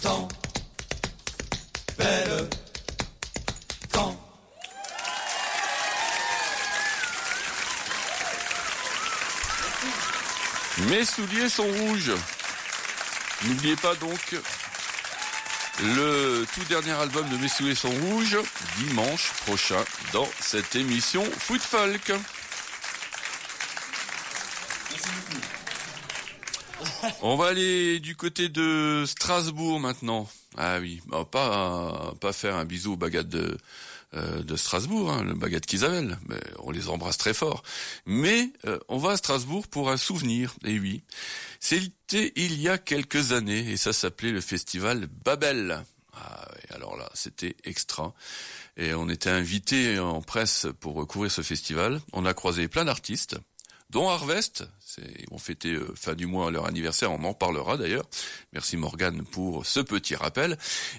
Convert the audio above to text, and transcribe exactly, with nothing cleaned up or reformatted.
Tant belle, tant. Mes souliers sont rouges. N'oubliez pas donc le tout dernier album de Mes souliers sont rouges, dimanche prochain, dans cette émission Foot Folk. On va aller du côté de Strasbourg maintenant. Ah oui, on va pas, pas faire un bisou aux baguettes de, euh, de Strasbourg, hein, le baguette qu'Isabelle, mais on les embrasse très fort. Mais euh, on va à Strasbourg pour un souvenir, et oui. C'était il y a quelques années, et ça s'appelait le festival Babel. Ah oui, alors là, c'était extra. Et on était invités en presse pour couvrir ce festival. On a croisé plein d'artistes, dont Harvest. C'est, ils vont fêter euh, fin du mois leur anniversaire, on en parlera d'ailleurs. Merci Morgane pour ce petit rappel.